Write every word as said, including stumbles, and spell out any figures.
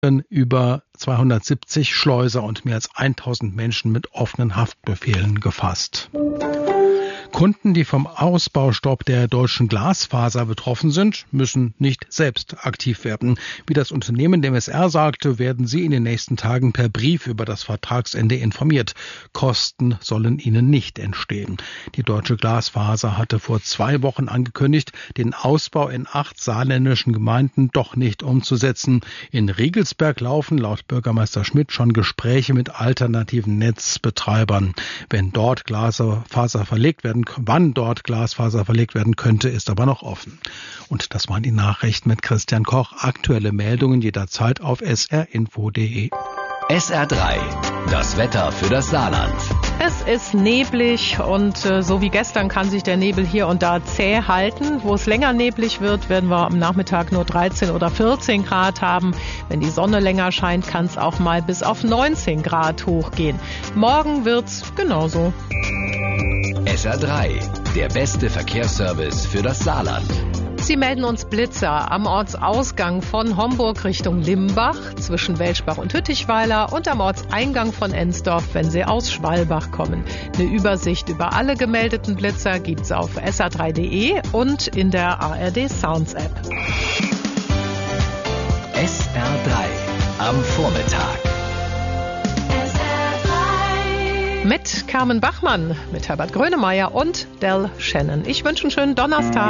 über zweihundertsiebzig Schleuser und mehr als tausend Menschen mit offenen Haftbefehlen gefasst. Kunden, die vom Ausbaustopp der deutschen Glasfaser betroffen sind, müssen nicht selbst aktiv werden. Wie das Unternehmen dem S R sagte, werden sie in den nächsten Tagen per Brief über das Vertragsende informiert. Kosten sollen ihnen nicht entstehen. Die deutsche Glasfaser hatte vor zwei Wochen angekündigt, den Ausbau in acht saarländischen Gemeinden doch nicht umzusetzen. In Riegelsberg laufen laut Bürgermeister Schmidt schon Gespräche mit alternativen Netzbetreibern. Wenn dort Glasfaser verlegt werden Wann dort Glasfaser verlegt werden könnte, ist aber noch offen. Und das waren die Nachrichten mit Christian Koch. Aktuelle Meldungen jederzeit auf s r info punkt d e. S R drei, das Wetter für das Saarland. Es ist neblig und äh, so wie gestern kann sich der Nebel hier und da zäh halten. Wo es länger neblig wird, werden wir am Nachmittag nur dreizehn oder vierzehn Grad haben. Wenn die Sonne länger scheint, kann es auch mal bis auf neunzehn Grad hochgehen. Morgen wird's genauso. S R drei, der beste Verkehrsservice für das Saarland. Sie melden uns Blitzer am Ortsausgang von Homburg Richtung Limbach, zwischen Welschbach und Hüttichweiler und am Ortseingang von Ensdorf, wenn Sie aus Schwalbach kommen. Eine Übersicht über alle gemeldeten Blitzer gibt's auf s r drei punkt d e und in der A R D Sounds App. S R drei am Vormittag. Mit Carmen Bachmann, mit Herbert Grönemeyer und Del Shannon. Ich wünsche einen schönen Donnerstag.